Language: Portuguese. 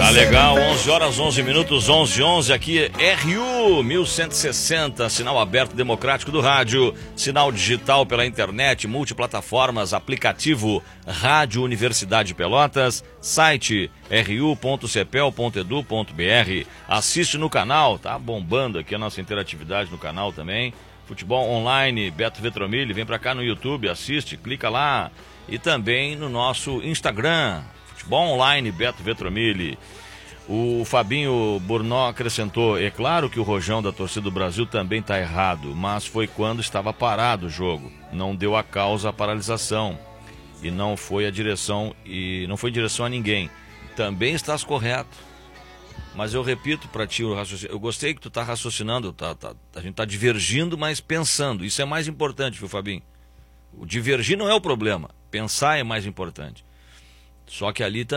Tá legal, 11 horas 11 minutos, 11:11, aqui RU 1160, sinal aberto democrático do rádio, sinal digital pela internet, multiplataformas, aplicativo Rádio Universidade de Pelotas, site ru.cepel.edu.br, assiste no canal, tá bombando aqui a nossa interatividade no canal também, futebol online, Beto Vetromilli, vem pra cá no YouTube, assiste, clica lá, e também no nosso Instagram, Futebol Online, Beto Vetromilli. O Fabinho Burnó acrescentou, é claro que o rojão da torcida do Brasil também está errado, mas foi quando estava parado o jogo, não deu a causa à paralisação e não foi em direção a ninguém. Também estás correto, mas eu repito para ti o raciocínio, eu gostei que tu está raciocinando, a gente está divergindo, mas pensando, isso é mais importante, viu, Fabinho? O divergir não é o problema, pensar é mais importante. Só que ali também